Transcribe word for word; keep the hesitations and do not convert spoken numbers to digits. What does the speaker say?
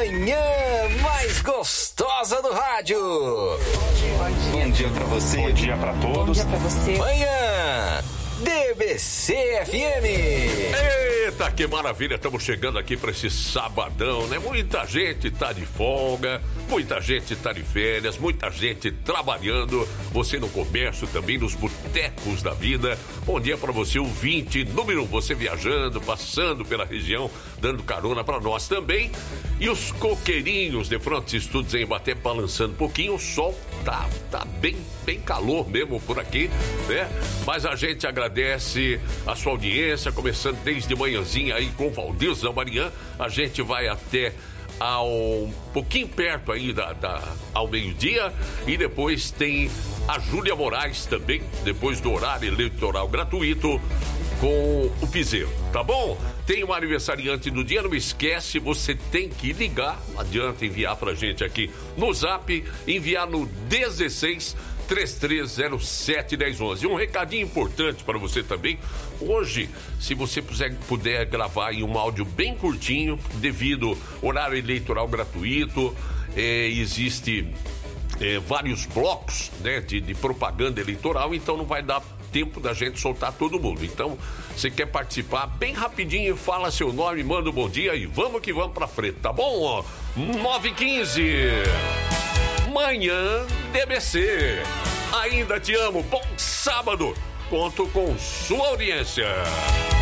manhã mais gostosa do rádio. Bom dia pra você. Bom dia pra todos. Bom dia pra você. Manhã D B C F M. Eita, que maravilha, estamos chegando aqui para esse sabadão, né? Muita gente tá de folga, muita gente tá de férias, muita gente trabalhando, você no comércio também, nos botecos da vida. Bom dia para você, ouvinte número um, você viajando, passando pela região, dando carona para nós também. E os coqueirinhos de Frontes Estúdios em Ibaté balançando um pouquinho, o sol tá, tá bem, bem calor mesmo por aqui, né? Mas a gente agradece a sua audiência, começando desde manhãzinha aí com Valdir Marinhã. A gente vai até ao um pouquinho perto aí da, da, ao meio-dia, e depois tem a Júlia Moraes também, depois do horário eleitoral gratuito com o Piseiro, tá bom? Tem um aniversariante do dia, não esquece, você tem que ligar, não adianta enviar pra gente aqui no Zap, enviar no dezesseis, três três zero sete, um zero um um. Um recadinho importante para você também. Hoje, se você puder, puder gravar aí um áudio bem curtinho, devido ao horário eleitoral gratuito, é, existe é, vários blocos, né, de, de propaganda eleitoral, então não vai dar tempo da gente soltar todo mundo. Então, você quer participar bem rapidinho, fala seu nome, manda um bom dia e vamos que vamos pra frente, tá bom? nove e quinze. Manhã D B C. Ainda te amo. Bom sábado. Conto com sua audiência.